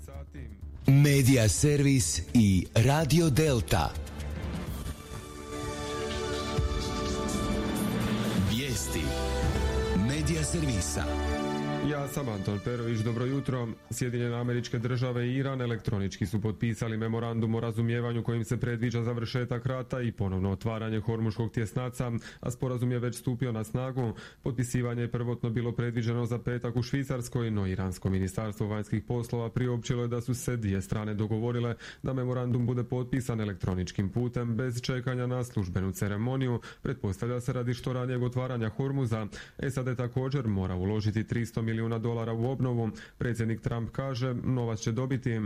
sati. Medija servis i Radio Delta. Vijesti Medija servisa. Ja sam Anton Perović, dobro jutro. Sjedinjene Američke Države i Iran elektronički su potpisali memorandum o razumijevanju kojim se predviđa završetak rata i ponovno otvaranje Hormuškog tjesnaca, a sporazum je već stupio na snagu. Potpisivanje je prvotno bilo predviđeno za petak u Švicarskoj, no Iransko ministarstvo vanjskih poslova priopćilo je da su se dvije strane dogovorile da memorandum bude potpisan elektroničkim putem bez čekanja na službenu ceremoniju. Pretpostavlja se radi što ranijeg otvaranja Hormuza. SAD također mora uložiti $300 milijuna u obnovu. Predsjednik Trump kaže, novac će dobiti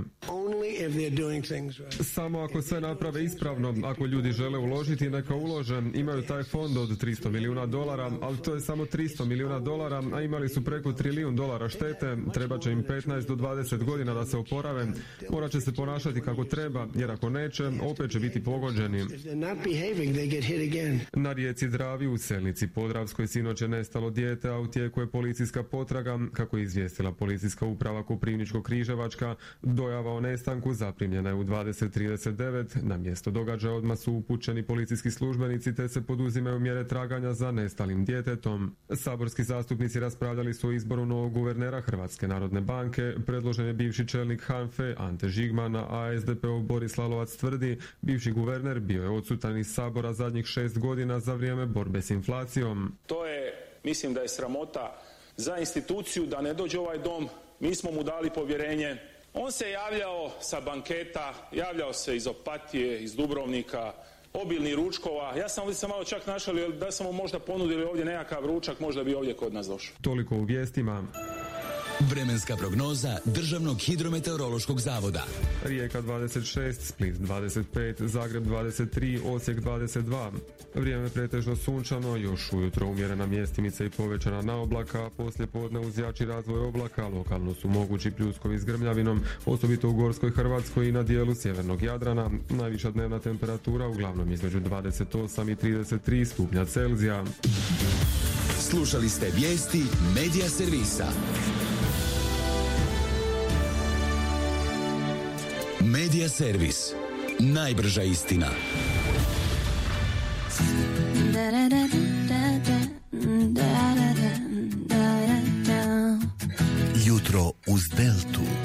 samo ako sve naprave ispravno. Ako ljudi žele uložiti, neka ulože. Imaju taj fond od $300 milijuna, ali to je samo $300 milijuna, a imali su preko $1 triljon štete. Treba će im 15 do 20 godina da se oporave. Morat će se ponašati kako treba, jer ako neće, opet će biti pogođeni. Na rijeci Dravi u Selnici Podravskoj sinoć je nestalo dijete, a u tijeku je policijska potraga. Kako je izvijestila policijska uprava Koprivničko-Križevačka, dojava o nestanku zaprimljena je u 20:39. Na mjesto događaja odmah su upućeni policijski službenici te se poduzimaju mjere traganja za nestalim djetetom. Saborski zastupnici raspravljali su o izboru novog guvernera Hrvatske narodne banke. Predložen je bivši čelnik HANFE Ante Žigman, a SDP-ov Boris Lalovac tvrdi, bivši guverner bio je odsutan iz Sabora zadnjih 6 godina za vrijeme borbe s inflacijom. To je, mislim da je sramota za instituciju da ne dođe u ovaj dom. Mi smo mu dali povjerenje. On se javljao sa banketa, javljao se iz Opatije, iz Dubrovnika, obilnih ručkova. Ja sam ovdje sam malo čak našalio da smo mu možda ponudili ovdje nekakav ručak, možda bi ovdje kod nas došao. Toliko u vijestima. Vremenska prognoza Državnog hidrometeorološkog zavoda. Rijeka 26, Split 25, Zagreb 23, Osijek 22. Vrijeme pretežno sunčano, još ujutro umjerena mjestimica i povećana na oblaka, poslije podne uz jači razvoj oblaka, lokalno su mogući pljuskovi s grmljavinom, osobito u Gorskoj Hrvatskoj i na dijelu sjevernog Jadrana. Najviša dnevna temperatura uglavnom između 28 i 33 stupnja Celzija. Slušali ste vijesti Medija servisa. Medija servis. Najbrža istina. Jutro uz Deltu.